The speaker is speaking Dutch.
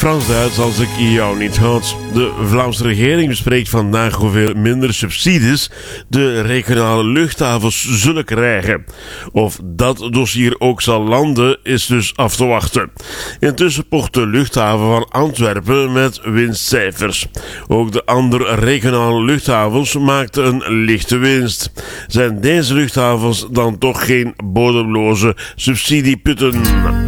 Frans-Duits als ik jou niet had. De Vlaamse regering bespreekt vandaag hoeveel minder subsidies de regionale luchthavens zullen krijgen. Of dat dossier ook zal landen is dus af te wachten. Intussen pocht de luchthaven van Antwerpen met winstcijfers. Ook de andere regionale luchthavens maakten een lichte winst. Zijn deze luchthavens dan toch geen bodemloze subsidieputten?